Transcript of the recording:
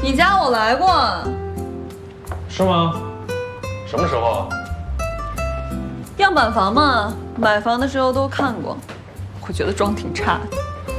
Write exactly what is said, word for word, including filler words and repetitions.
你家我来过。 是吗？什么时候啊？ 样板房嘛，买房的时候都看过，我觉得装挺差的。